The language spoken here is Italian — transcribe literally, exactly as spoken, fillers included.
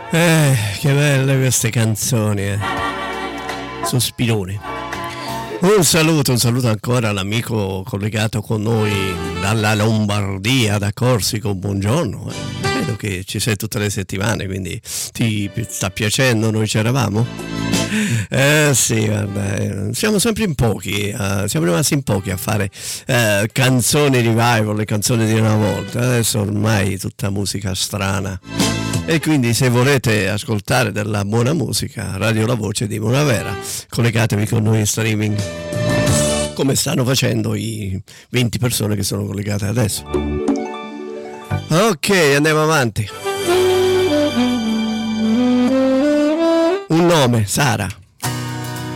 Eh, che belle queste canzoni, eh. Sospirone. Un saluto, un saluto ancora all'amico collegato con noi dalla Lombardia, da Corsico, buongiorno. Eh. Vedo che ci sei tutte le settimane, quindi ti sta piacendo, noi c'eravamo? Eh sì, guarda, eh, siamo sempre in pochi, eh, siamo rimasti in pochi a fare eh, canzoni revival, le canzoni di una volta, adesso ormai tutta musica strana. E quindi se volete ascoltare della buona musica, Radio La Voce di Bonavera, collegatevi con noi in streaming, come stanno facendo i venti persone che sono collegate adesso. Ok, andiamo avanti. Un nome, Sara.